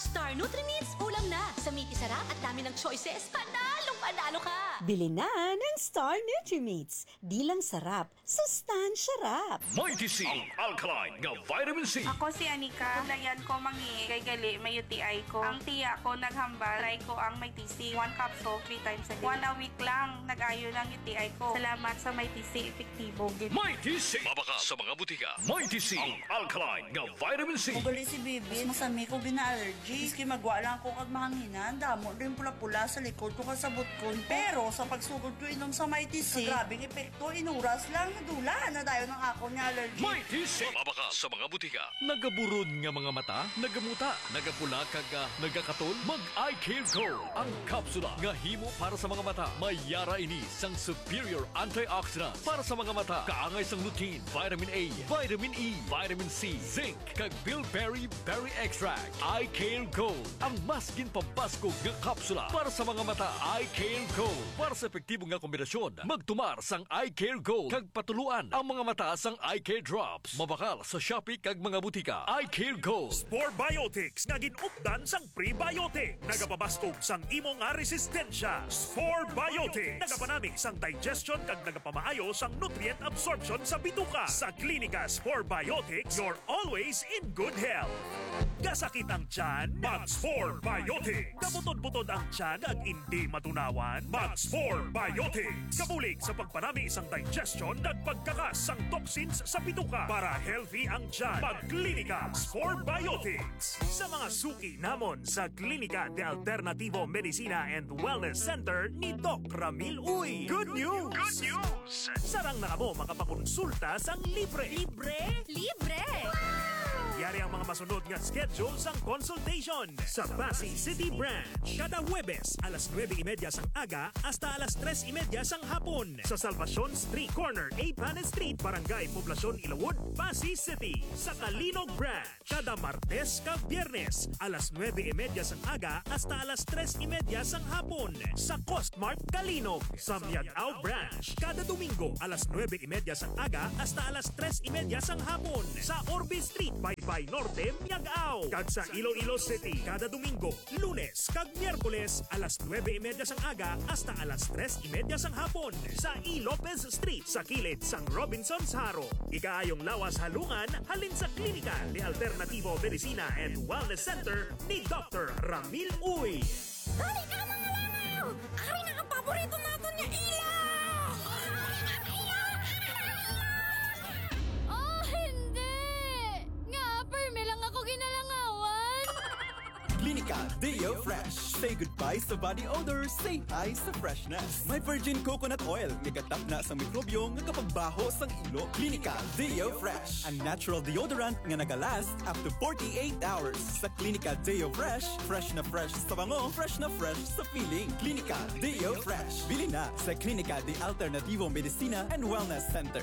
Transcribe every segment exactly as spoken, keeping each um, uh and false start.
Star Nutri-Meats, ulam na. Sa Miki Sarap at dami ng choices, panalong panalo ka. Bili na ng Star Nutri-Meats. Di lang sarap, sustansya rap. Mighty C, ang alkaline nga vitamin C. Ako si Anika. Dayan ko mangi kay gali may U T I ko. Ang tiya ko naghambal, try ko ang Mighty C. One capsule, three times a day. One a week lang, nag-ayo ng U T I ko. Salamat sa Mighty C, epektibo. Mighty C, mabaka sa mga butika. Mighty C, ang alkaline nga vitamin C. Mugali si Bibi, masami ko gina-allergy. Iski magwa lang ko kag mahanginan, damo rin pula-pula sa likod ko kasabot ko. Pero sa pagsugod ko inom sa Mighty C, grabing epekto, inuras lang, nadula na dayo ng ako niya allergy. Mighty C, mabaka sa mga butika. Nagaburod nga mga mata, nagamuta, nagapula kaga, nagakatol, mag-eye care Gold. Ang kapsula nga himo para sa mga mata. Mayara ini sang superior antioxidant para sa mga mata. Kaangay sang lutein, vitamin A, vitamin E, vitamin C, zinc, kag bilberry berry extract. Eye Care Gold, ang mas ginpabaskog nga kapsula para sa mga mata. Eye Care Gold, para sa epektibo nga kombinasyon. Magtumar sang Eye Care Gold kag patuluan ang mga mata sang Eye Care Drops. Mabakal sa Shopee kag mga butika. Eye Care Gold. Spore Biotics nga ginupdan sang prebiotic. Nagapabaskog sang imong nga resistensya. Spore Biotics nagapanami sang digestion kag nagapamaayo sang nutrient absorption sa bituka. Sa Klinika Spore Biotics, you're always in good health. Kasakit ang tiyan? Mag-Spore Biotics. Kabutod-butod ang tiyan ag hindi matunawan? Mag-Spore Biotics. Kabulig sa pagpanami isang digestion at pagkakas sang toxins sa bituka para healthy ang tiyan. Mag-Klinika Spore Biotics. Sa mga suki namon sa Klinika de Alternativo Medicina and Wellness Center ni Doc Ramil Uy. Good news! Good news! Sarang na mo makapakonsulta sang libre. Libre? Libre! Yari ang mga masunod nga schedule sang consultation sa Pasig City Branch. Kada Huwebes, alas nuwebe y media sang aga hasta alas tres y media sang hapon. Sa Salvacion Street Corner, A. Panes Street, Barangay Poblacion, Ilawod, Pasig City. Sa Kalinog Branch, kada Martes ka Biyernes, alas nuwebe y media sang aga hasta alas tres y media sang hapon. Sa Costmart Kalinog. Sa Miagao Branch, kada Domingo, alas nuwebe y media sang aga hasta alas tres y media sang hapon. Sa Orbe Street, by Bay Norte, Miagao. Kag sa Iloilo City, kada Domingo, Lunes, kag Miyerkules, alas nuwebe y media sang aga hasta alas tres y media sang hapon. Sa E. Lopez Street, sa kilid sang Robinson's Haro. Ikaayong lawas halungan, halin sa Klinika de Alternativo Medicina and Wellness Center ni Doctor Ramil Uy. Dali ka mga langaw! Ari na ang paborito natin niya, ilaw! Oh, hindi! Nga, perme lang ako ginalangawan. Klinika Deo Fresh. Say goodbye sa body odor, say hi sa freshness. May virgin coconut oil, nagatak na sa mikrobyo, nga kapagbaho sang ilo. Klinika Deo Fresh, a natural deodorant nga nagalast up to forty-eight hours. Sa Klinika Deo Fresh, fresh na fresh sa bango, fresh na fresh sa feeling. Klinika Deo Fresh. Bili na sa Klinika de Alternativo Medicina and Wellness Center.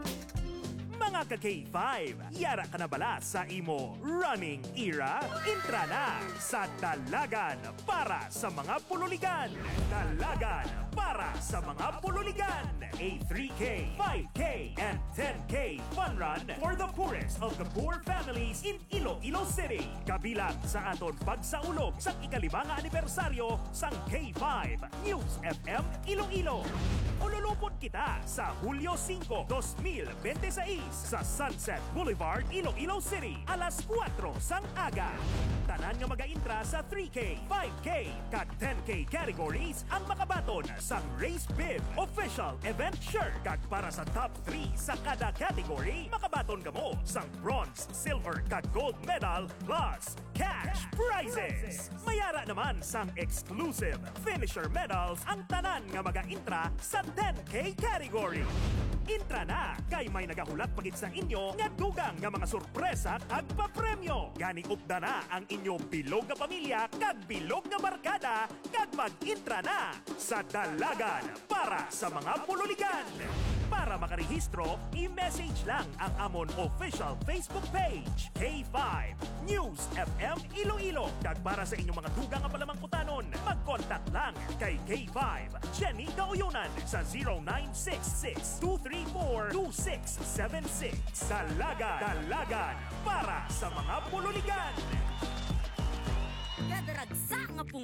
Mga ka-K five, yara ka na bala sa imo running era? Intra na sa Dalagan para sa mga pululigan. Dalagan para sa mga pululigan. A three K, five K, and ten K fun run for the poorest of the poor families in Iloilo City. Kabilang sa aton pagsaulog sa ikalimang anibersaryo sang K five News F M Iloilo. Ululupot kita sa Hulyo cinco, dos mil veintiséis sa Sunset Boulevard, Iloilo City, alas kuwatro sang aga. Tanan nga mag-intra sa three K, five K, kag ten K categories ang makabaton sa Race Bib Official Event Shirt. Kag para sa top three sa kada category, makabaton ka mo sang bronze, silver, kag gold medal plus cash prizes. Mayara naman sang exclusive finisher medals ang tanan nga mag-intra sa ten K category. Intra na kay may nagahulat pagit sa inyo nga dugang nga mga sorpresa kag papremyo. Gani upda na ang inyo bilog nga pamilya kag bilog nga barkada kag mag-intra na sa Dalagan para sa mga pululigan. Para makarehistro, i-message lang ang amon official Facebook page, K five News F M Iloilo. Kag para sa inyong mga dugang nga palamangkutanon, mag-contact lang kay K five Jenny Kauyonan sa zero nine six six, two three four, two six seven six. Dalagan, Dalagan para sa mga pululigan.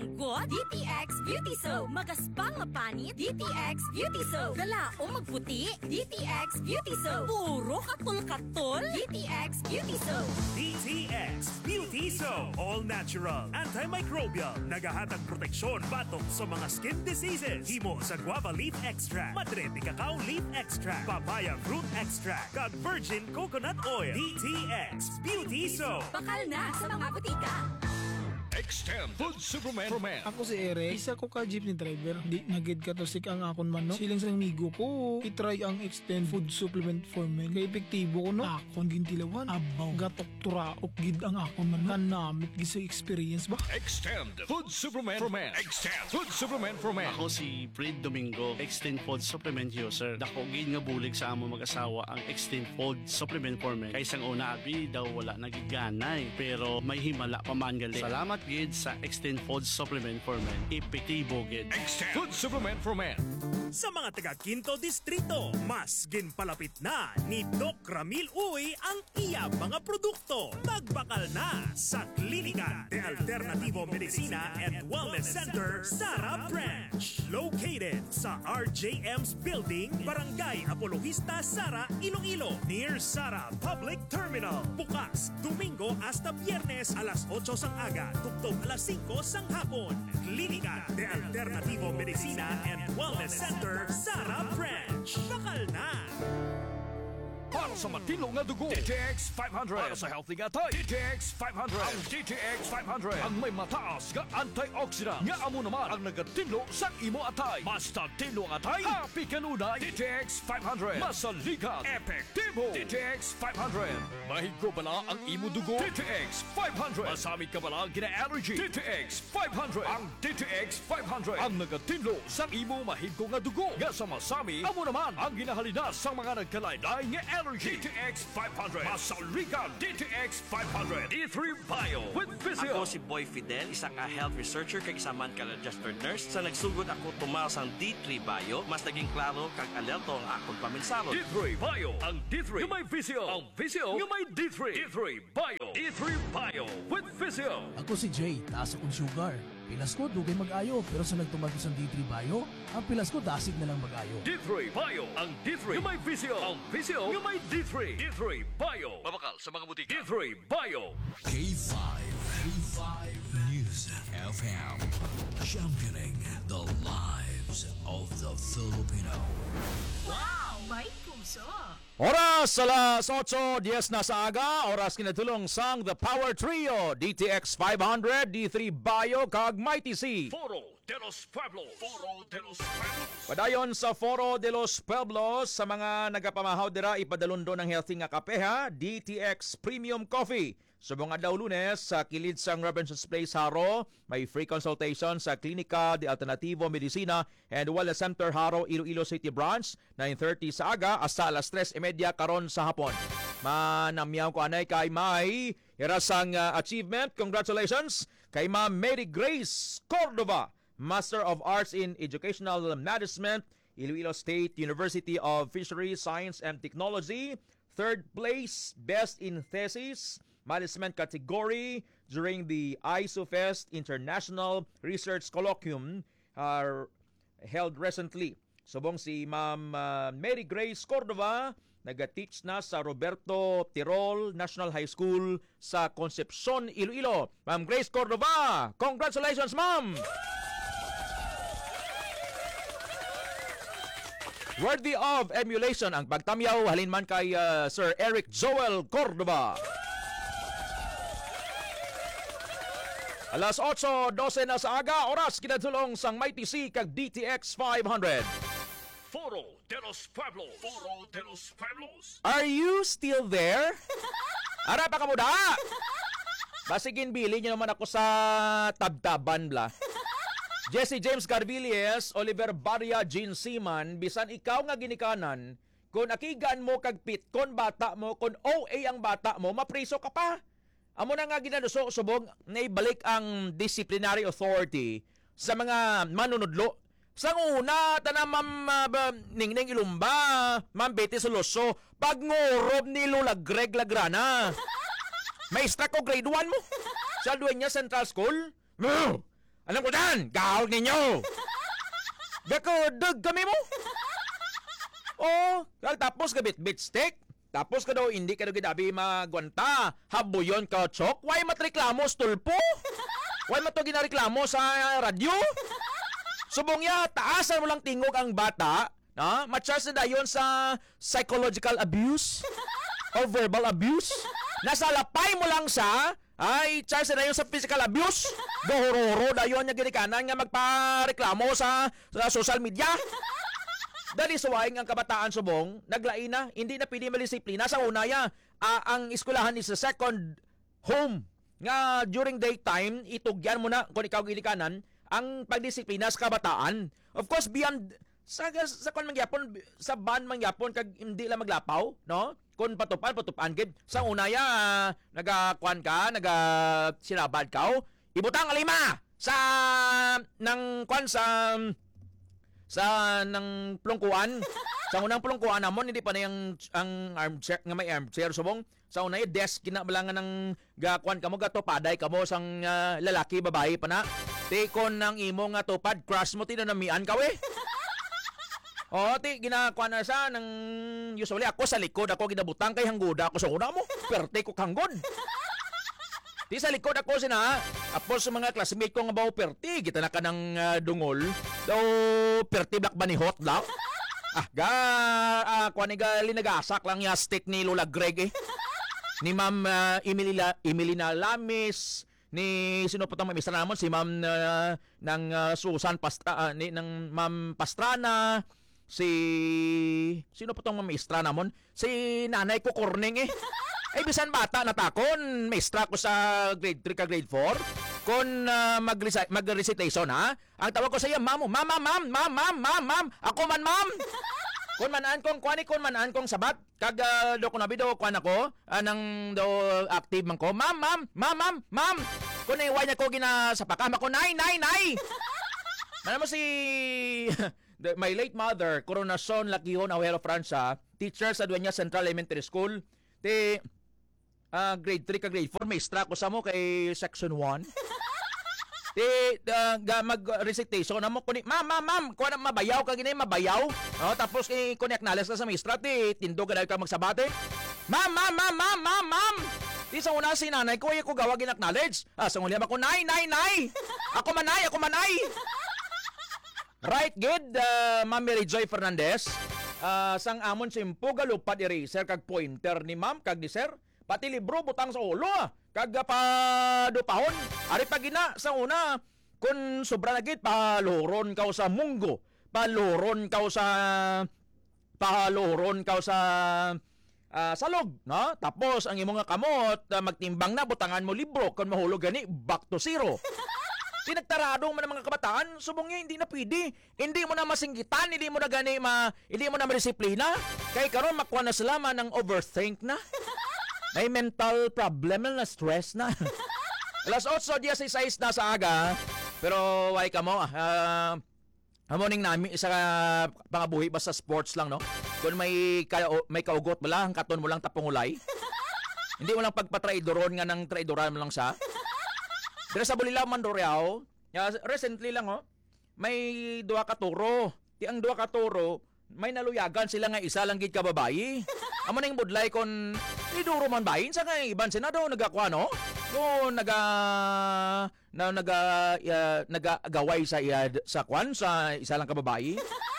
Manggot, D T X Beauty Soap. Magaspang mapanit, D T X Beauty Soap. Galaong magputi, D T X Beauty Soap. Puro katol-katol, D T X Beauty Soap. D T X Beauty Soap. All natural, antimicrobial, nagahatag proteksyon batok sa mga skin diseases. Himo sa guava leaf extract, madre de cacao leaf extract, papaya fruit extract, kag virgin coconut oil. D T X Beauty Soap. Bakal na sa mga butika. Extend Food Supplement for Men. Ako si Eric, isa ko ka jeepney driver. Di nagid ka to sik ang akon man no. Siling sa migo ko, itry ang Extend Food Supplement for Men. Kay epektibo ko no. Akon gintilawan, abaw, gatok turaok gid ang akon man. Nanamit gid sa experience ba? Extend Food Supplement for Men. Extend Food Supplement for Men. Ako si Fred Domingo, Extend Food Supplement user. Dako gid nga bulig sa amo mag-asawa ang Extend Food Supplement for Men. Kay sang una abi daw wala nagiganay, pero may himala pa man gali. Salamat gid sa Extend Food Supplement for Men. Epektibo gid. Extend Food Supplement for Men. Sa mga taga Quinto Distrito, mas ginpalapit na ni Doc Ramil Uy ang iya mga produkto. Magbakal na sa Klinika de Alternativo Medicina and Wellness Center, Sara Branch. Located sa R J M's Building, Barangay Apologista, Sara, Iloilo, near Sara Public Terminal. Bukas, Domingo hasta Biyernes alas otso sang aga, tugtog alas singko sang hapon. Klinika de Alternativo Medicina and Wellness Center, Sara Branch. Bakal na! Para sa matino nga dugo, D T X five hundred. Para sa healthy nga tay, D T X five hundred. Ang D T X five hundred ang may mataas nga antioxidant nga amo naman ang nagatinlo sa imo atay. Basta tinlo ang atay, happy kanunay. D T X five hundred. Masaligan, epektibo. D T X five hundred. Mahigro bala ang imo dugo. D T X five hundred. Masamit ka bala gina-allergy. D T X five hundred. Ang D T X five hundred ang nagatinlo sa imo mahigro nga dugo. Nga sa masami, amo naman ang ginahalina sa mga nagkalaylay nga allergy. D T X five hundred. Masaligan, D T X five hundred. D three Bio with Physio. Ako si Boy Fidel, isang ka health researcher kag isa man ka registered nurse. Sa nagsugod ako tumaw sang D three Bio, mas naging klaro kag alerto ang akong paminsalo. D three Bio. Ang D three yung may Physio. Ang Physio yung may D three. D three Bio. D three Bio with Physio. Ako si Jay, taas akong sugar. Pilas ko, dugay mag-ayo. Pero sa nagtumag sa D three Bio, ang pilas ko, dasig na lang mag-ayo. D three Bio. Ang D three yung may Physio. Ang Physio yung may D three. D three Bio. Mabakal sa mga butika. D three Bio. K five. K five News F M. Championing the lives of the Filipino. Wow! May puso! Oras alas otso diyes na sa aga, oras kinatulong sang The Power Trio, D T X five hundred, D three Bio, kag Mighty C. Foro de los Pueblos. Foro de los Pueblos. Padayon sa Foro de los Pueblos, sa mga nagapamahaw dira ipadalondo ng healthy nga kape ha, D T X Premium Coffee. Subong adlaw Lunes sa kilid sang Robinson's Place Haro, may free consultation sa Klinika de Alternativo Medicina and Wellness Center Haro, Iloilo City Branch, nine thirty sa aga hasta alas tres y media karon sa hapon. Manamyaw ko anay kay may irasang uh, achievement. Congratulations kay Ma'am Mary Grace Cordova, Master of Arts in Educational Management, Iloilo State University of Fisheries, Science and Technology. Third place, Best in Thesis Management category during the ISOFest International Research Colloquium uh, held recently. Subong si Ma'am uh, Mary Grace Cordova, nag-teach na sa Roberto Tirol National High School sa Concepcion, Iloilo. Ma'am Grace Cordova, congratulations, ma'am! Worthy of emulation ang pagtamyaw halin man kay uh, Sir Eric Joel Cordova. Alas otso dose na sa aga, oras kinatulong sang Mighty C kag D T X five hundred. Foro de los Pueblos. Foro de los Pueblos. Are you still there? Ara pa kamuda. Basigin bili niyo naman ako sa tabtaban bla. Jesse James Carvilles, Oliver Barria, Jean Seaman, bisan ikaw nga ginikanan, kung akigan mo kag pitkon bata mo, kung O A ang bata mo, mapriso ka pa. Amo na nga ginaduso subong na ibalik ang disciplinary authority sa mga manunudlo. Sa una, tanang ma'am uh, Ningning Ilumba, ma'am Betty Soloso, pag ngurob ni Lola Greg Lagrana. May extra ko grade one mo sa Dueña Central School. Alam ko dyan, gahawag ninyo. Gakadog kami mo. Oh, tapos ka bit-bit stick. Tapos ka daw, hindi ka daw ginabi magwanta. Habuyon ka, chok. Why matreklamo, stulpo? Why mato ginareklamo sa radyo? Subong ya, taasan mo lang tingog ang bata. Na? Ma-charge na dayon sa psychological abuse or verbal abuse. Nasa lapay mo lang sa, ay, charge na dayon sa physical abuse. Gohoro-horo dayon niya ginikanan nga magpareklamo sa, sa social media. Dali suwaing ang kabataan subong, naglain na, hindi na pwede malisiplina. Sa una ya, uh, ang eskwelahan is a second home. Nga during daytime, itugyan mo na kung ikaw ginikanan, ang pagdisiplina sa kabataan. Of course, beyond, sa, sa kung mangyapon, sa ban mangyapon, kag hindi lang maglapaw, no? Kung patupan, patupan, gid. Sa una ya, uh, nagakuan ka, nagasinabad ka, ibutang alima sa, ng kwan sa, sa nang plungkuan. Sa unang plungkuan namon hindi pa na yung ang armchair nga may armchair subong. Sa una yung desk kinabalangan ng gakuan kamo gatopaday kamo sang uh, lalaki babae pa na. Tikon ng imo nga tupad crush mo tinanamian ka we. O ti ginakuan na sa nang usually ako sa likod ako ginabutang kay hanggoda ako sa una mo. Perte ko kanggod. Di sa likod ako sina, apos sa mga classmate ko nga bawo perti, kita na ka ng uh, dungol, daw perti black ba ni hot daw? Ah, ga, uh, kuha ni gali nagasak lang ya stick ni Lola Greg eh. Ni Ma'am uh, Emilina, Emilina Lamis, ni sino pa itong mamista namon, si Ma'am uh, ng uh, Susan Pastra, uh, ni, ng Ma'am Pastrana, si, sino pa itong mamista namon? Si Nanay ko Corning eh. Ay, bisan bata natakon, maestra ko sa grade three ka grade four. Kung uh, mag-recitation ha, ang tawag ko sa iya, mamo, mama, ma'am, ma'am, ma'am, ma'am, ma'am, ako man, ma'am. Kung manaan kong, kuwani kung manaan kong sabat, kag uh, do ko nabi do, kuwan ako, uh, nang do active man ko, ma'am, ma'am, ma'am, ma'am, ma'am. Kung naiway niya ko ginasapakam ako, nay, nay, nay. Alam mo si my late mother, Coronacion Lakihon Awero Francia, teacher sa Dueña Central Elementary School, ti Uh, grade three ka grade four, may extra ko sa mo kay section one. Di, uh, mag-recitation na mo, kuni, ma'am, ma'am, ma'am, kuha na mabayaw ka gini, mabayaw. Oh, tapos kay kunik nalas ka sa maestra, ti, tindog ka dahil ka magsabate. Ma'am, ma'am, ma'am, ma'am, ma'am, ma'am. Di sa una si nanay ko, ko gawag in-acknowledge. Ah, sa uliam ako, nay, nay, nay. Ako manay, ako manay. Right, good, uh, Ma'am Mary Joy Fernandez. Uh, sang amon simpo galupad eraser kag pointer ni ma'am kag ni sir. Pati libro butang sa ulo ah. Kaga pa dupahon. Ari pagina sa una kun sobra na gid paluron ka sa munggo. Paluron ka sa paluron ka sa uh, salog, no? Tapos ang imong nga kamot uh, magtimbang na butangan mo libro kun mahulog gani back to zero. Tinagtarado man ang mga kabataan, subong nga hindi na pwede. Hindi mo na masinggitan, hindi mo na gani ma, hindi mo na madisiplina. Kay karon makuha na sila man ng overthink na. May mental problem na, stress na. Alas otso diya sa sais na sa aga. Pero why ka mo, ah, uh, morning namin, isa uh, pangabuhi ba sa sports lang, no? Kung may, ka, may kaugot mo lang, katon mo lang tapungulay. Hindi mo lang pagpatraidoron nga ng traidoran mo lang sa. Pero sa Bulilaw, Mandurriao, uh, recently lang, oh, may duwa ka turo. Ti ang duwa ka turo, may naluyagan sila nga isa lang gid ka babayi. Amo ning budlay kon iduro man bayin sa kay iban senado nagakuha no? No naga na naga uh, nagagaway sa iya sa kwan sa isa lang ka babayi.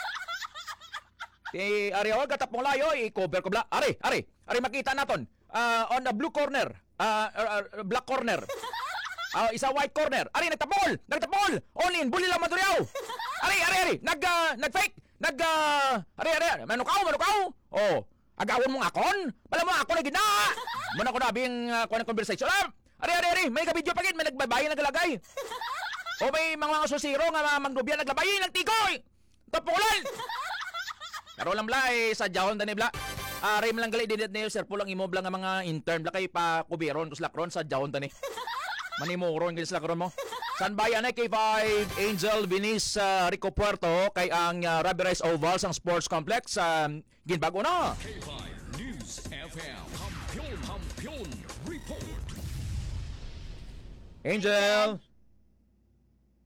Ti ari og gatapong layo i-cover ko bla. Ari, ari, ari makita naton. Uh, on the blue corner, uh, uh, black corner. Uh, isa white corner. Ari nagtapol, nagtapol. Only in Bulilaw, Mandurriao. Ari, ari, ari, nag uh, nag-fake. Nag, uh, ari, ari, manukaw, manukaw. Oh, agawon mong akon. Pala mo ako na gina. Muna ko na abing uh, kuha ng conversation. Ah, ari, ari, ari, may kabidyo pa gid, may nagbabayi, naglagay. O may mga mga susiro nga mga manggubyan naglabayi, nagtigoy. Tapulan. Karo lang bla, eh, sa jahon tani bla. Ari uh, lang gali, didit na yung sir po lang imo bla nga mga intern bla kay pa kubiron, kuslakron sa jahon tani. Manimuron gid sila karon mo. San bayan ay K five Angel Venice uh, Rico Puerto kay ang uh, Rubber Rice Oval sang Sports Complex sa uh, ginbago na. K five News F M Kampiyon Kampiyon Report. Angel.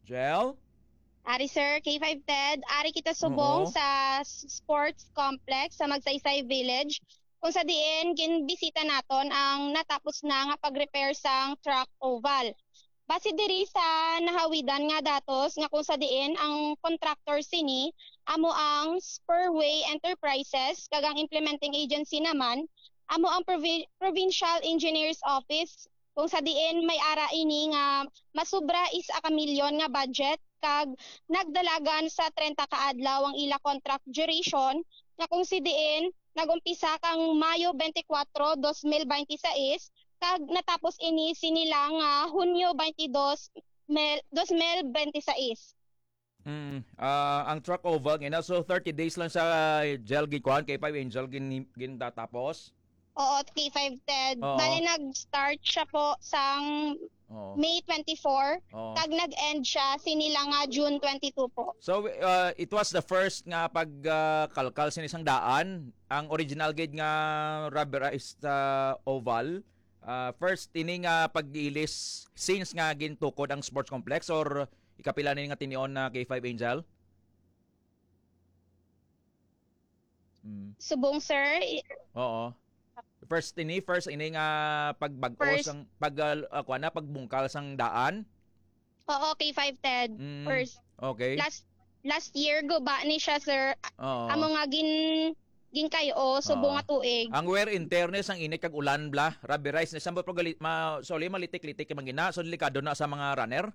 Jel? Ari sir, K five Ted, ari kita subong Oo. sa s- sports complex sa Magsaysay Village. Kung sa diin, ginbisita naton ang natapos na nga pag-repair sang track oval. Base diri sa nahawidan nga datos nga kung sa diin ang contractor sini amo ang Spurway Enterprises kag ang implementing agency naman amo ang Provi- Provincial Engineers Office kung sa diin may ara ini nga masubra is a ka milyon nga budget kag nagdalagan sa thirty ka adlaw ang ila contract duration nga kung si diin nagumpisa kang Mayo twenty-four, twenty twenty-six kag natapos ini sinila nga Hunyo twenty-two, twenty twenty-six. Mm, ah, ang truck oval ngina so thirty days lang sa Jel gikuan kay five Angel gin gin tatapos. Oo, K five Ted. Oo. Bale nag-start siya po sang Oo. May twenty-four Oo. kag nag-end siya sinila nga June twenty-two po. So uh, it was the first nga pagkalkal sin isang daan ang original gate nga rubberized uh, oval. Uh, first ini nga pag-ilis since nga gintukod ang sports complex or ikapila ni nga tinion na K five Angel? Mm. Subong sir, i- Oo. First ini first ini nga pagbag-o First. sang pag uh, kuan na pagbungkal sang daan. oo, K five Ted. Mm. First, Okay. last last year guba ni siya sir. Oo. Amo nga gin gin kayo subong Oo. nga tuig. Ang wear in fairness ang init kag ulan bla, rubberized na sambo galit ma soli malitik-litik kay mangina so delikado na sa mga runner.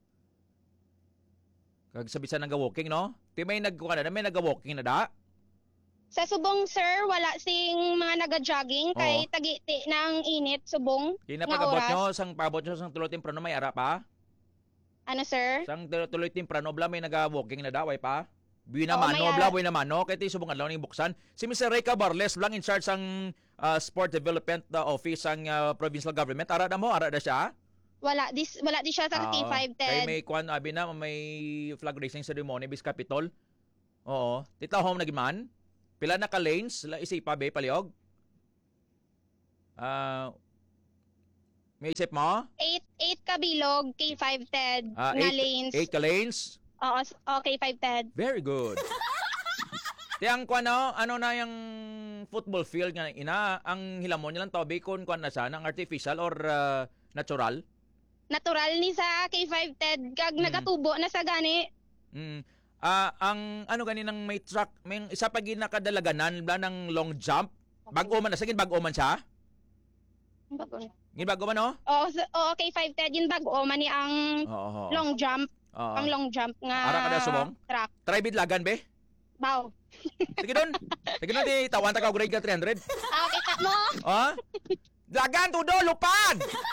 Kag sabi sa nag-walking no? Ti may nagkuha na may nag-walking na da. Sa subong sir, wala sing mga naga-jogging kay Oo. tagiti ng init subong Kina nga pag-abot oras. nyo sang paabot nyo sang tuloy temprano may ara pa. Ano sir? Sang tuloy temprano bla may naga-walking na da way pa. Buwi na Oo, mano may bla ara. buwi na mano kay ti subong adlaw ning buksan. Si Mister Reyka Barles lang in charge sang uh, Sport Development uh, Office sang uh, provincial government. Ara na mo, ara na siya. Wala dis wala di siya sa K Oo. five Kay Ted. may kwan abi na may flag raising ceremony bis Capitol. Oo. Tita home nagiman. Pila na ka lanes la isipa be paliog. Ah may isip mo? eight eight kabilog K five Ted Ah, nga eight, lanes. eight ka lanes. Oo, s- oo, K five Ted. Very good. Tiyang kwan no, ano na yung football field nga ina ang hilamon nilang tobe kun kwan na siya ng artificial or uh, natural. Natural ni sa K five Ted kag Mm. nagatubo na sa gani. Mm. Ah, ang ano gani ng may truck, may isa pa ginakadalaganan bla ng long jump. Bago man na sagin bago man siya. Gin bago man no? Oo, s- oo, K five Ted yun bago o man ni ang Oo. long jump, Oo. ang long jump nga Ara ka na subong? truck. Try bid lagan be. Baw. Sige doon. Sige doon di tawan ta ka grade ka three hundred. Ah, kita mo? Oh? Lagan tudo lupad.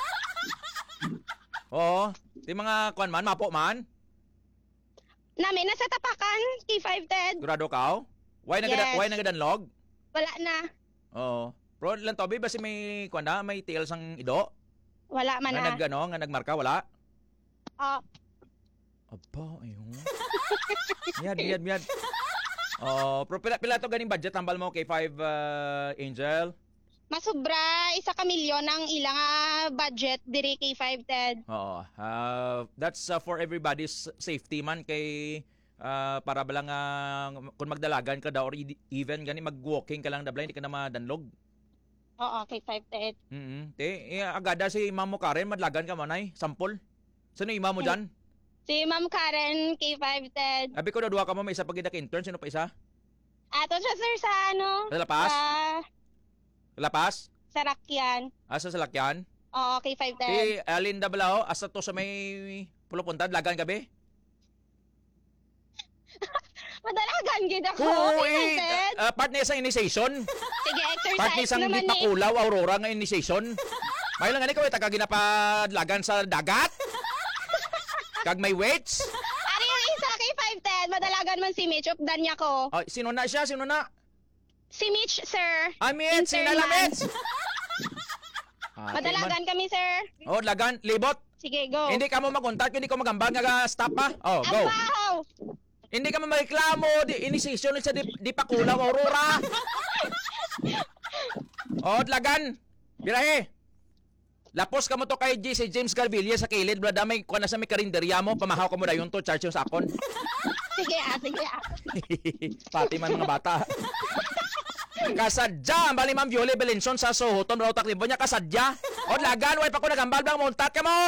Oo. Di mga kwan man mapo man. Nami nasa tapakan K five Ted. Grado ka? Why na Yes. why na log? Wala na. Oo. Pro lang to ba si may kwan na may tails ang ido? Wala man Nga na. nag ano, nga nagmarka wala. Ah, Aba, ayun. Miyad, miyad, miyad. Oh, pero pila pila to ganing budget tambal mo kay five uh, Angel. masubra isa ka milyon ang ilang ah, budget diri K five Ted. Oo. Uh, that's uh, for everybody's safety man kay uh, para ba lang uh, kung magdalagan ka daw or e- even gani mag-walking ka lang dabla hindi ka na madanlog. Oo, K five Ted. Mhm. Te, eh, agada si Ma'am mo Karen madlagan ka manay, sampol. Sino ima mo diyan? Si Ma'am Karen K five Ted. Abi ko na duha ka mo may isa pag intern sino pa isa? Ato siya sir sa ano? Sa Lapas? Sa Lapas? sa Rakyan. Asa sa lakyan? Oo, K five Ted. Si Alin Dabalao, asa to sa may pulupuntan, lagan gabi? Madalagan gid ako. Oo, K five eh, Ted. uh, part niya sa initiation. Sige, Part niya exercise isang naman ni. Dipakulaw, Aurora nga initiation. May lang nga ikaw, taga ginapadlagan sa dagat? Kag may weights? Ari yung isa K five Ted. Madalagan man si Mitch. Updan niya ko. Oh, sino na siya? Sino na? Si Mitch, sir. Ah, Mitch! Sino Intern na, man. Mitch? Ah, Madalagan kami, sir. Oh, lagan, libot. Sige, go. Hindi ka mo makontak, hindi ko magambag nga stop pa. Oh, go. Abaw! Hindi ka mo mareklamo, di initiation sa di, di pakulaw, Aurora. Oh, lagan. Birahe. Lapos ka mo to kay J C James Garvilla sa kilid, brada, may kuha na sa may karinderya mo, pamahaw ka mo na yun to, charge yung sa akon. Sige ah, sige ah. Pati man mga bata. Kasadya, ang bali Ma'am Viole Belenson sa Sohoton, raw taklibo niya, kasadya. O lagan, way pa ko nagambal bang muntat ka mo.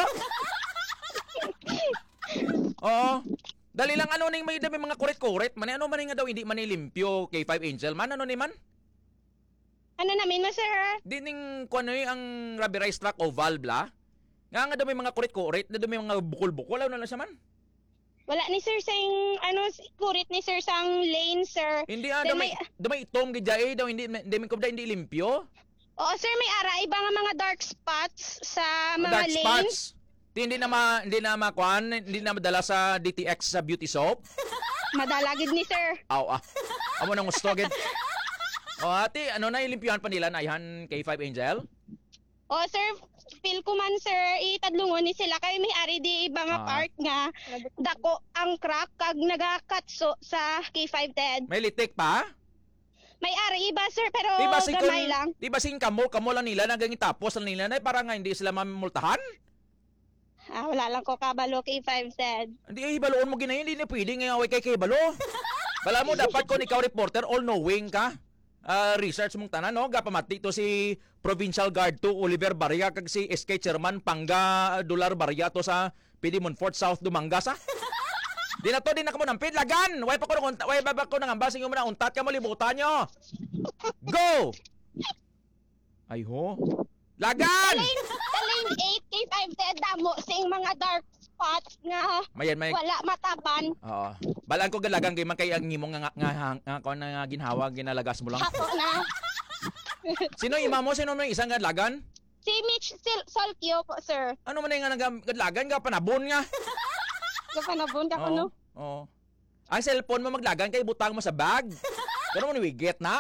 Oo. Dali lang ano ning may dami mga kuret-kuret, man ano man nga daw hindi man limpyo kay five Angel man ano ni man? Ano namin mo, sir? Di ning kuno ang rubberized track oval bla. Nga nga daw may mga kuret-kuret, na daw may mga bukol-bukol ano na siya man? Wala ni sir sang ano kurit ni sir sang lane, sir. Hindi ah, daw may daw may itom gid jay daw hindi hindi man kubda hindi limpyo. Oo, sir, may ara iba nga mga dark spots sa mga Dark lanes. spots. Di, hindi na ma, hindi na makuan, hindi na madala sa D T X sa beauty soap. Madalagid ni sir. Aw ah. Amo nang gusto gid. O ate, ano na ilimpyuhan pa nila na ihan kay five Angel? Oh, sir, feel ko man, sir, itadlungon ni sila kay may ari di iba nga Ah. part nga dako ang crack kag nagakatso sa K five Ted. May litik pa? May ari iba, sir, pero Di ba si gamay lang. Di ba sing kamo kamo lang nila naging tapos lang nila na para nga hindi sila mamultahan? Ah, wala lang ko kabalo K five Ted. Hindi ay baloon mo ginayon, hindi na pwede nga away kay kay balo. Bala mo dapat kon ikaw reporter all knowing ka. Uh, research mong tanan no, gapamati to si Provincial Guard to Oliver Barria kag si S K Chairman Pangga Dolar Barria to sa P D Monfort South Dumangas ha. Di na to, di na ka mo nampid lagan. Way pa ko nang way ba ko nang ambasing mo na untat ka mo libutan nyo. Go. Ay ho. Lagan! Lane, sa lane eight K five Ted damo sing mga dark spots nga Mayan, may- wala mataban. Oo. Balaan ko galagang kay man kay ang ngimong nga nga nga, nga, nga, nga ginhawa ginalagas mo lang. Ako na. Sino ima mo? Sino may isang gadlagan? Si Mitch Sil- Solkyo po, sir. Ano man nga gadlagan ka panabon nga? Kapanabon ka ko, no? Oo. Ang cellphone mo maglagan kay butang mo sa bag. Pero mo wigit na.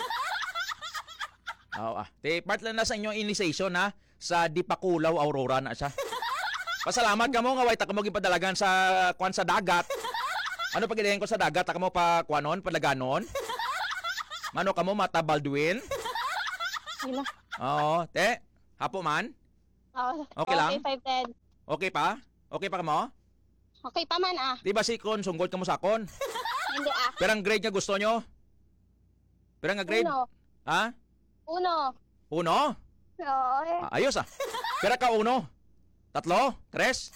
Oo ah. Te part lang na sa inyong initiation ha sa Dipakulaw Aurora na siya. Pasalamat ka mo nga way ta ka mo gipadalagan sa kwan sa dagat. Ano pagidayan ko sa dagat ta ka mo pa kwanon padaganon? Mano ka mo mata Baldwin? Wala. Oo, te. Hapo man? Oh, Okay lang? K five Ted. Okay pa? Okay pa ka mo? Okay pa man ah. Di ba si Kon sunggol ka mo sa kon? Hindi ah. Pero ang grade niya gusto nyo? Pero ang grade? Uno. Ha? Uno. Uno? Oo. eh. Ah, ayos ah. Pero ka uno? Tatlo? Tres?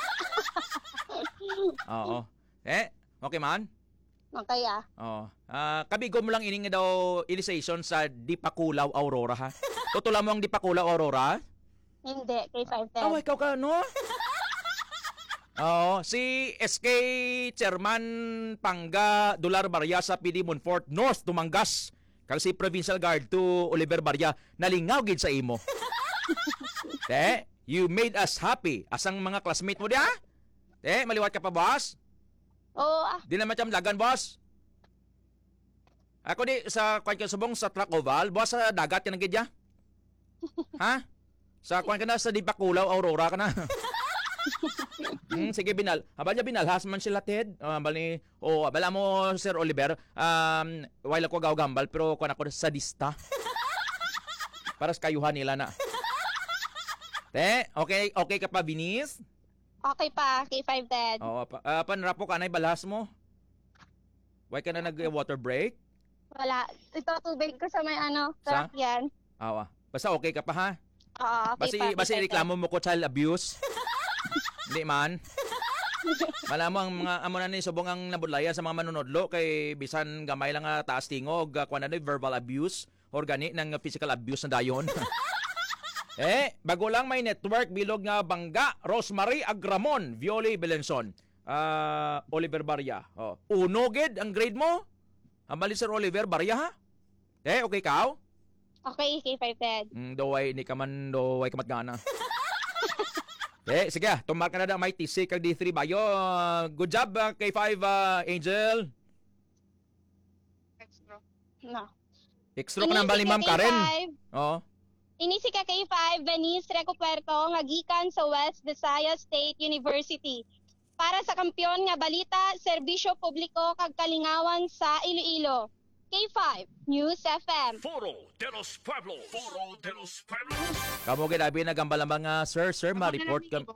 Oo. Eh, okay man? Okay ah. Oo. Ah, kabigo mo lang ining nga daw initiation sa Dipakulaw Aurora ha. Tutula mo ang Dipakulaw Aurora? Hindi, K five Ted. Oh, ikaw ka no? Oo, si S K Chairman Pangga Dolar Barria sa P D Monfort North Dumangas. Kag si Provincial Guard to Oliver Barria nalingaw gid sa imo. Te, you made us happy. Asang mga classmate mo dia? Te, maliwat ka pa, boss? Oo ah. Di naman siyang lagan, boss. Ako di sa kwan ka subong sa truck oval, boss sa dagat ka na gid ya? Ha? Sa kwan ka na sa Dipakulaw Aurora ka na. Hmm, sige binal. Habal niya binalhas man sila Ted. Uh, bali o oh, bala mo Sir Oliver, um while ako gawgambal pero kuan ako sadista. Para sa kayuhan nila na. Te, okay, okay ka pa Binis? Okay pa, K five Ted. Oo, pa, uh, panrapo ka na balhas mo. Why ka na nag-water break? Wala. Ito tubig ko sa may ano, Sa? truck yan. Awa. Basta okay ka pa ha? Oo, okay Basi pa. K basi five Ted. reklamo mo ko child abuse. Hindi man. Wala mo ang mga amo na ni subong ang nabudlayan sa mga manunodlo kay bisan gamay lang nga taas tingog kuan na verbal abuse or gani ng physical abuse na dayon. Eh, bago lang may network bilog nga Bangga, Rosemary Agramon, Viole Belenson, uh, Oliver Barria. Oh, uno gid ang grade mo? Ambali Sir Oliver Barria ha? Eh, okay ka? Okay, K five Ted. Mm, doway ni ka man doway ka matgana. Eh, sige, tumar ka na da may T C kag D three bayo. Uh, good job uh, K five uh, Angel. No. Extra pa nang bali Ma'am Karen. Oo. Inisi ka K five Venice Recopuerto nga gikan sa West Visayas State University. Para sa kampiyon nga balita, serbisyo publiko kag kalingawan sa Iloilo. K five News F M. Foro de los Pueblos. Foro de los Pueblos. Kamo ginabi nagambala mga sir, sir, ma-report kam.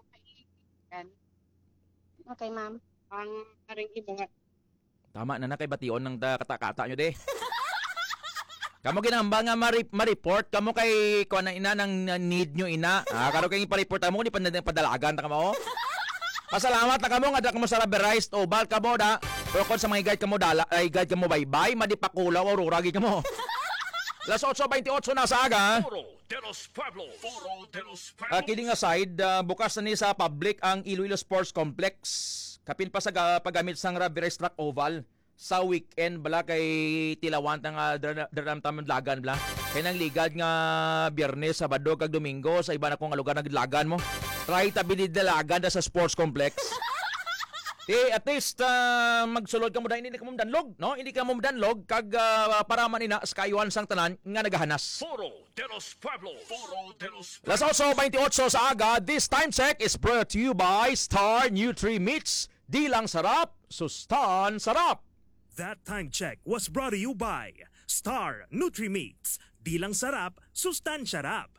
Okay, ma'am. Ang aring ibang Tama na na kay bation ng da- kata-kata nyo de. Kamo ginamba nga ma-re- ma-report kamo kay kuan na ina nang need nyo ina. Ah, karo kay pa-report mo ni pandan padalagan ta kamo. Pasalamat na kamo nga da kamo sa rubberized oval kamo da. Pero kon sa mga guide kamo dala ay guide kamo bye-bye madipakulaw o ruragi kamo. Las eight twenty-eight na sa aga. Foro de los Pueblos. Foro de los Pueblos. Uh, kidding aside, uh, bukas na ni sa public ang Iloilo Sports Complex. Kapin pa sa ga- paggamit sang rubberized track oval sa weekend bala kay tilawan tang uh, daramtaman lagan bala. Kay nang ligad nga Biyernes, Sabado kag Domingo sa iba na kong lugar naglagan mo. Try tabi lagan sa sports complex. Eh, at least uh, magsulod ka mo dahil hindi ka mo danlog, no? Hindi ka mo danlog kag uh, para man ina sa kayuan sang tanan nga nagahanas. Foro de los Pueblos. Foro de los Las eight twenty-eight sa aga, this time check is brought to you by Star Nutri Meats. Di lang sarap, sustan sarap. That time check was brought to you by Star Nutri-Meats. Di lang sarap, sustan sarap.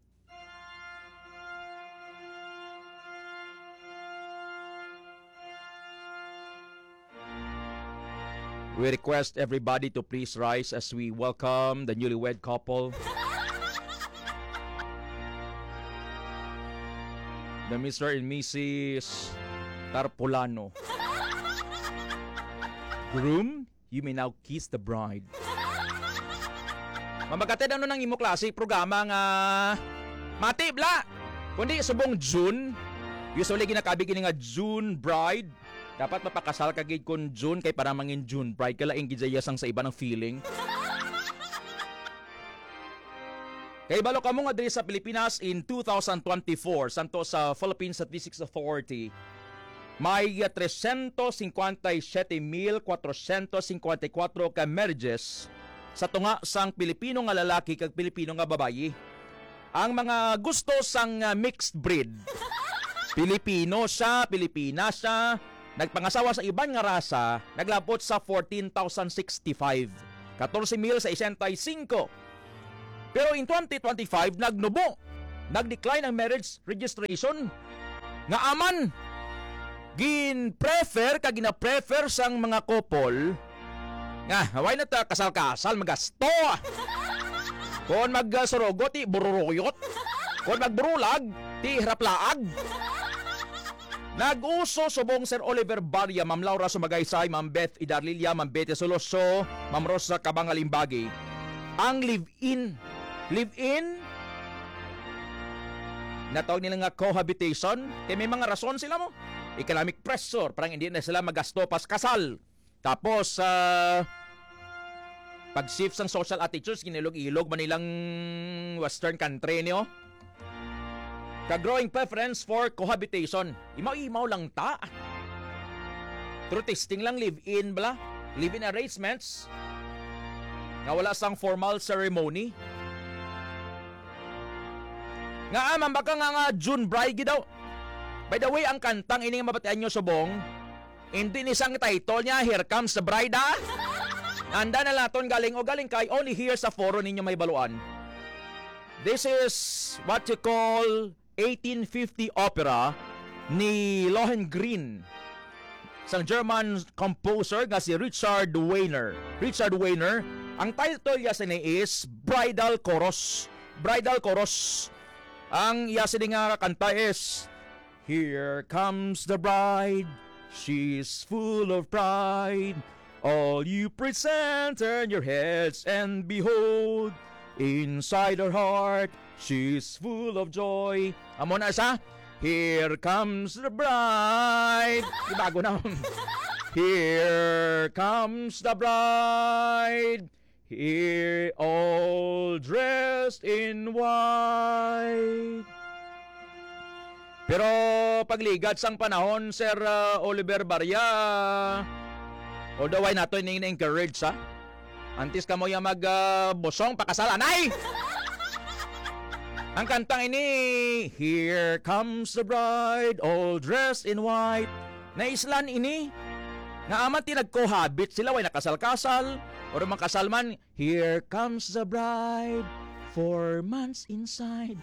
We request everybody to please rise as we welcome the newlywed couple. The Mister and Missus Tarpolano. Groom, you may now kiss the bride. Mamagatid ano ng imo klase programa nga matibla. Kundi subong June, usually ginakabi kini nga June bride. Dapat mapakasal ka gid kon June kay para mangin June bride kala ingid sang sa iba ng feeling. Kay balo kamo nga diri sa Pilipinas in two thousand twenty-four santo sa Philippine Statistics Authority. May three hundred fifty-seven thousand four hundred fifty-four ka marriages sa tunga sang Pilipino nga lalaki kag Pilipino nga babayi. Ang mga gusto sang uh, mixed breed. Pilipino siya, Pilipina siya, nagpangasawa sa ibang nga rasa, naglabot sa fourteen thousand sixty-five. fourteen thousand sixty-five. Pero in twenty twenty-five, nagnubo. Nag-decline ang marriage registration. Nga aman, gin-prefer ka gina-prefer sang mga couple nga haway na ta kasal-kasal magasto. Kon magsurogo ti bururuyot, kon magburulag ti hiraplaag. Nag-uso subong Sir Oliver Barria, Ma'am Laura Sumagaysay, Ma'am Beth Idarlilia, Ma'am Betty Soloso, Ma'am Rosa Cabangalimbagi ang live-in live-in natawag nila nga cohabitation. Kaya may mga rason sila mo. Economic pressure, parang hindi na sila magasto pas kasal. Tapos, uh, pag-shift sang social attitudes, kinilog-ilog manilang western country niyo. Ka-growing preference for cohabitation. Imaw-imaw lang ta. True testing lang, live-in bala. Live-in arrangements. Nga wala sang formal ceremony. Nga amang baka nga nga June bride daw. By the way, ang kantang ining mabatian nyo subong, hindi ni sang title niya, Here Comes the Bride, ha? Anda na laton galing o galing kay only here sa foro ninyo may baluan. This is what you call eighteen fifty opera ni Lohengrin. Sang German composer nga si Richard Wagner. Richard Wagner, ang title niya sa is Bridal Chorus. Bridal Chorus. Ang yasin nga kanta is Here comes the bride, she's full of pride. All you present, turn your heads and behold, inside her heart, she's full of joy. Amo na sa Here comes the bride. Di bago na. Here comes the bride, here all dressed in white. Pero pagligad sang panahon, Sir uh, Oliver Barria, although ay nato ini-encourage ha, antes ka mo yung mag-bosong uh, pakasalan, ay! Ang kantang ini, Here comes the bride, all dressed in white. Naislan ini, nga aman tinagkohabit sila, way nakasal-kasal, Or mga kasalman, here comes the bride, four months inside.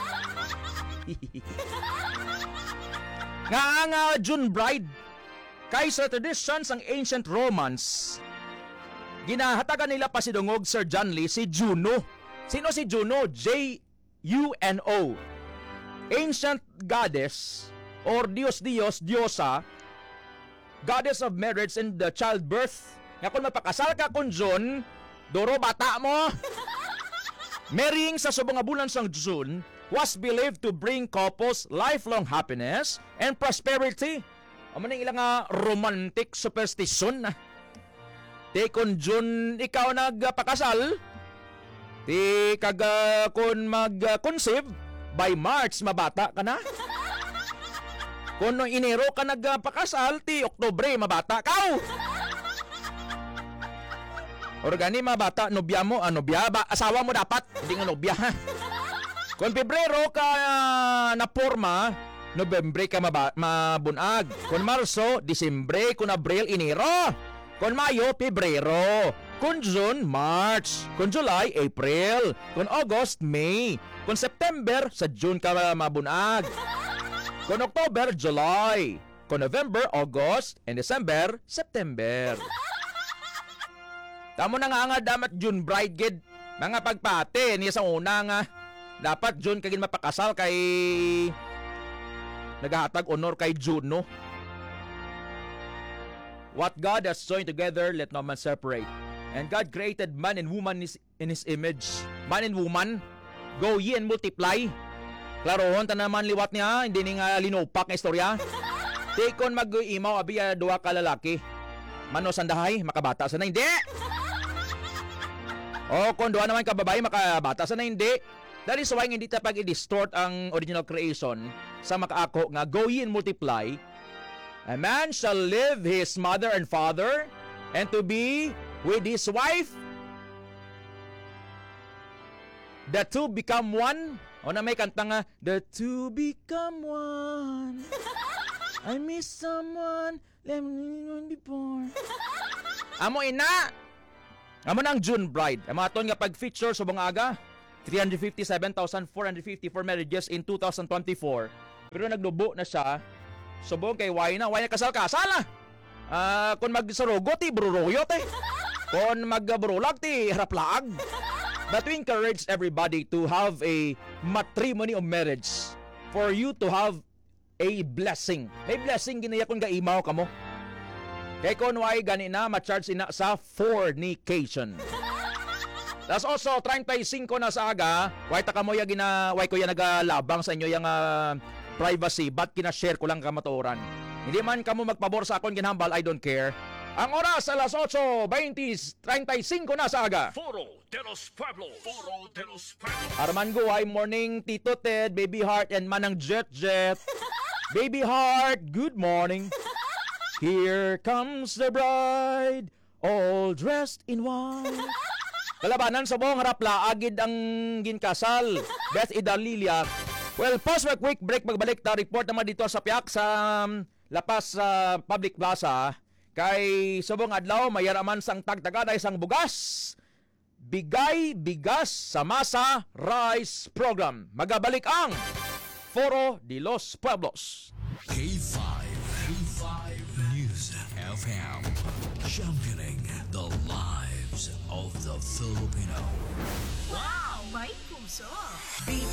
Nga nga June bride, kay sa traditions ang ancient Romans, ginahatagan nila pa si dungog Sir John Lee si Juno. Sino si Juno? J U N O. Ancient goddess or Diyos-Diyos, Diyosa, goddess of marriage and the childbirth. Nga kung mapakasal ka kun June, duro bata mo. Marrying sa subong nga bulan sang June was believed to bring couples lifelong happiness and prosperity. Amo ning ilang nga romantic superstition. Ti kun June ikaw nagpakasal, ti kaga kun mag-conceive, by March mabata ka na. Kung noong Enero ka nagpakasal, ti Oktubre mabata ka. Or gani mabata, nobya mo, ah, nobya, ba, asawa mo dapat, hindi nga nobya. Kung Pebrero ka uh, na porma, Nobyembre ka maba, mabunag. Kung Marso, Disembre, kung Abril, Enero. Kung Mayo, Pebrero. Kung June, March. Kung July, April. Kung August, May. Kung September, sa June ka mabunag. Kung October, July. Kung November, August. And December, September. Tamo na nga nga damat June bride gid. Mga pagpate niya sa una nga. Dapat June kagin mapakasal kay nagahatag honor kay June, no? What God has joined together, let no man separate. And God created man and woman in His image. Man and woman, go ye and multiply. Klarohon, ta naman liwat niya, hindi ni nga linupak nga istorya. Tikon mag-imaw, abi duwa ka lalaki. Mano sandahay, makabata sa na, hindi! O kung duwa naman kababae, makabata sa na, hindi. That is why hindi tapag i-distort ang original creation sa makaako nga go ye and multiply. A man shall leave his mother and father and to be with his wife. The two become one. O na may kanta nga, the two become one. I miss someone let me know before. Amo ina. Amo nang June bride. Amo aton nga pag-feature sa mga aga. three hundred fifty-seven thousand four hundred fifty-four marriages in two thousand twenty-four. Pero nagdubo na siya. Subong kay why na, why na kasal-kasal ah. Uh, kung magsarugot ti bruroyot eh. Kung magburulag ti haraplaag. But we encourage everybody to have a matrimony of marriage for you to have a blessing. May blessing ginaya kung gaimaw ka mo. Kay kung why gani na ma-charge ina sa fornication. That's also thirty-five na sa aga. Why ta kamo ya gina, why ko ya nagalabang sa inyo yang uh, privacy, but kina-share ko lang kamatuoran. Hindi man kamo magpabor sa akon ginhambal, I don't care. Ang oras alas eight twenty, thirty-five na sa aga. Foro de los Pueblos. Foro de los Pueblos. Arman Guay, morning Tito Ted, Baby Heart, and Manang Jet Jet. Baby Heart, good morning. Here comes the bride, all dressed in white. Kalabanan sa buong harapla, agid ang ginkasal. Beth Idalilia. Well, pause for a quick break. Magbalik ta report naman dito sa Piak sa um, Lapas sa uh, Public Plaza. Kay subong adlaw, mayaraman sang tagtagaday sang bugas. Bigay Bigas sa Masa Rice Program. Magabalik ang Foro de los Pueblos. K five. K five News F M. Championing the lives of the Filipino. Wow! May puso! B